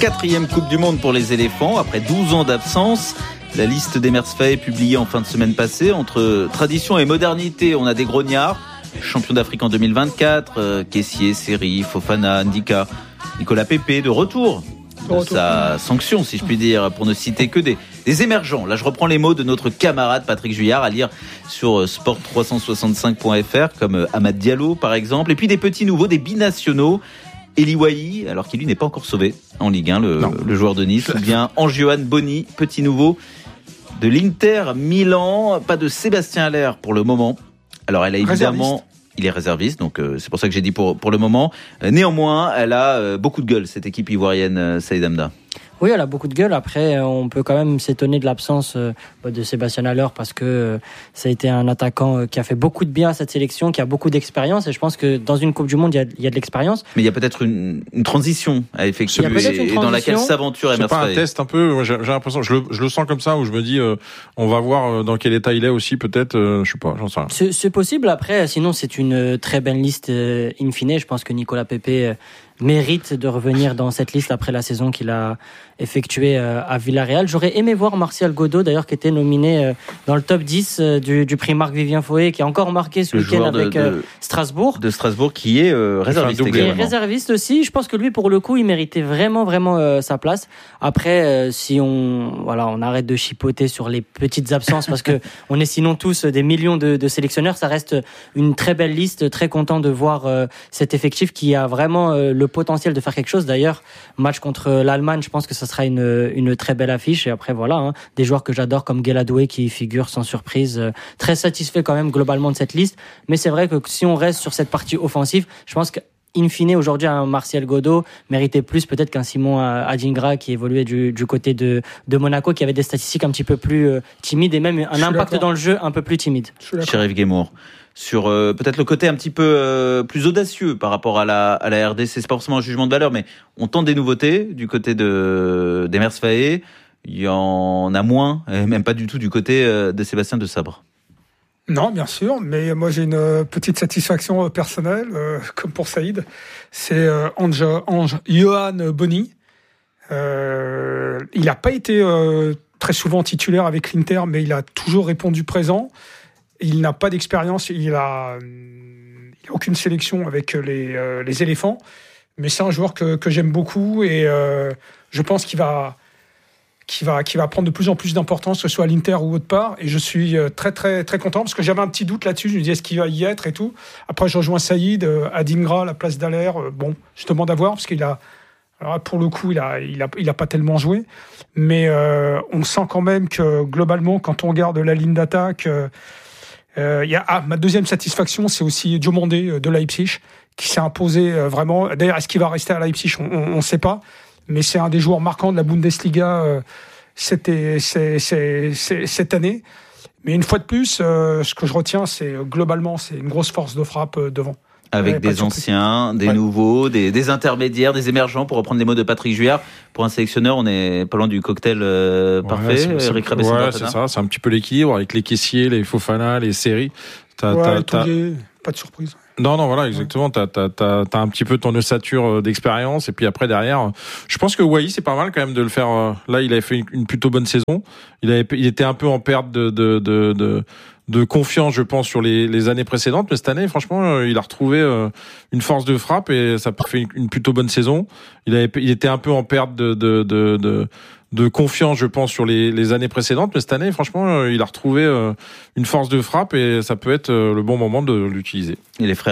4e Coupe du Monde pour les éléphants, après 12 ans d'absence. La liste d'Emers Faé publiée en fin de semaine passée. Entre tradition et modernité, on a des grognards. Champion d'Afrique en 2024, Kessié, Seri, Fofana, Ndika, Nicolas Pepe de retour de sa sanction, si je puis dire, pour ne citer que des émergents. Là, je reprends les mots de notre camarade Patrick Juillard, à lire sur sport365.fr, comme Amad Diallo, par exemple. Et puis des petits nouveaux, des binationaux. Eli Wahi, alors qu'il lui n'est pas encore sauvé en Ligue 1, le joueur de Nice. Ou bien Angioan Boni, petit nouveau de l'Inter Milan. Pas de Sébastien Haller pour le moment. Alors, elle a évidemment... Il est réserviste, donc c'est pour ça que j'ai dit pour le moment. Néanmoins, elle a beaucoup de gueule, cette équipe ivoirienne, Saïd Hamda. Oui, elle a beaucoup de gueule. Après, on peut quand même s'étonner de l'absence de Sébastien Haller parce que ça a été un attaquant qui a fait beaucoup de bien à cette sélection, qui a beaucoup d'expérience. Et je pense que dans une Coupe du Monde, il y a de l'expérience. Mais il y a peut-être une transition à effectuer et dans laquelle s'aventure Emers Faé. C'est pas un test un peu, j'ai l'impression, je le sens comme ça, où je me dis, on va voir dans quel état il est aussi, peut-être, je sais pas, j'en sais rien. C'est possible. Après, sinon, c'est une très belle liste in fine. Je pense que Nicolas Pepe mérite de revenir dans cette liste après la saison qu'il a effectuée à Villarreal. J'aurais aimé voir Martial Godot, d'ailleurs, qui était nominé dans le top 10 du prix Marc-Vivien Foé, qui a encore marqué ce week-end avec Strasbourg. De Strasbourg, qui est réserviste également. Il est réserviste aussi. Je pense que lui, pour le coup, il méritait vraiment sa place. Après, si on arrête de chipoter sur les petites absences, parce que on est sinon tous des millions de sélectionneurs, ça reste une très belle liste. Très content de voir cet effectif qui a vraiment le potentiel de faire quelque chose. D'ailleurs, match contre l'Allemagne, je pense que ça sera une très belle affiche. Et après, des joueurs que j'adore comme Gueladoué qui figure sans surprise. Très satisfait quand même globalement de cette liste. Mais c'est vrai que si on reste sur cette partie offensive, je pense qu'in fine, aujourd'hui, un Martial Godot méritait plus peut-être qu'un Simon Adingra qui évoluait du côté de Monaco, qui avait des statistiques un petit peu plus timides et même un impact dans le jeu un peu plus timide. Chérif Guémour. Sur peut-être le côté un petit peu plus audacieux par rapport à la RDC. C'est pas forcément un jugement de valeur, mais on tente des nouveautés du côté d'Emers Faé. Il y en a moins, et même pas du tout du côté de Sébastien de Sabre. Non, bien sûr, mais moi j'ai une petite satisfaction personnelle, comme pour Saïd. C'est Johan Boni. Il n'a pas été très souvent titulaire avec l'Inter, mais il a toujours répondu présent. Il n'a pas d'expérience, il a aucune sélection avec les éléphants, mais c'est un joueur que j'aime beaucoup et je pense qu'il va prendre de plus en plus d'importance, que ce soit à l'Inter ou autre part, et je suis très très très content parce que j'avais un petit doute là-dessus. Je me disais est-ce qu'il va y être et tout. Après je rejoins Saïd, Adingra à la place d'Haller. Je demande à voir parce qu'il a, alors pour le coup il a pas tellement joué, mais on sent quand même que globalement quand on regarde la ligne d'attaque. Ma deuxième satisfaction, c'est aussi Diomandé de Leipzig, qui s'est imposé vraiment. D'ailleurs, est-ce qu'il va rester à Leipzig ? On ne sait pas. Mais c'est un des joueurs marquants de la Bundesliga cette année. Mais une fois de plus, ce que je retiens, c'est globalement, c'est une grosse force de frappe devant. Avec des anciens, des nouveaux, des intermédiaires, des émergents, pour reprendre les mots de Patrick Juillard. Pour un sélectionneur, on est pas loin du cocktail parfait. Eric Rabessina. Ouais, c'est ça. C'est un petit peu l'équilibre avec les Kessié, les Fofana, les Seri. Pas de surprise. Non, voilà, exactement. T'as un petit peu ton ossature d'expérience, et puis après derrière, je pense que Wahi, c'est pas mal quand même de le faire. Là, il avait fait une plutôt bonne saison. Il était un peu en perte de confiance, je pense, sur les années précédentes, mais cette année, franchement, il a retrouvé une force de frappe et ça a fait une plutôt bonne saison. Il était un peu en perte de confiance, je pense, sur les années précédentes, mais cette année, franchement, il a retrouvé une force de frappe et ça peut être le bon moment de l'utiliser. Et les frères